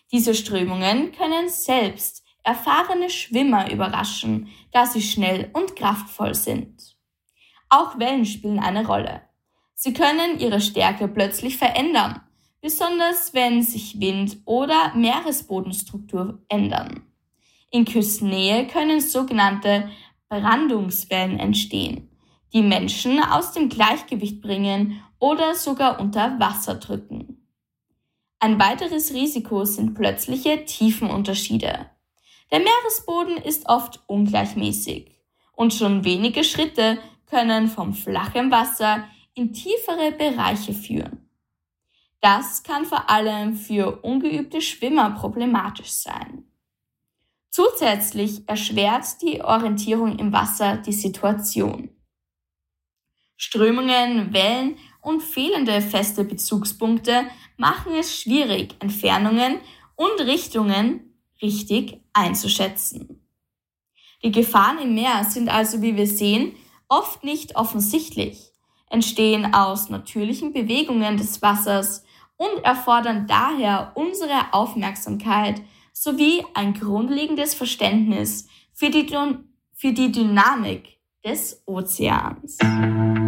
Diese Strömungen können selbst erfahrene Schwimmer überraschen, da sie schnell und kraftvoll sind. Auch Wellen spielen eine Rolle. Sie können ihre Stärke plötzlich verändern, besonders wenn sich Wind oder Meeresbodenstruktur ändern. In Küstennähe können sogenannte Brandungswellen entstehen, die Menschen aus dem Gleichgewicht bringen oder sogar unter Wasser drücken. Ein weiteres Risiko sind plötzliche Tiefenunterschiede. Der Meeresboden ist oft ungleichmäßig und schon wenige Schritte können vom flachen Wasser in tiefere Bereiche führen. Das kann vor allem für ungeübte Schwimmer problematisch sein. Zusätzlich erschwert die Orientierung im Wasser die Situation. Strömungen, Wellen und fehlende feste Bezugspunkte machen es schwierig, Entfernungen und Richtungen richtig einzuschätzen. Die Gefahren im Meer sind also, wie wir sehen, oft nicht offensichtlich, entstehen aus natürlichen Bewegungen des Wassers und erfordern daher unsere Aufmerksamkeit sowie ein grundlegendes Verständnis für die Dynamik des Ozeans.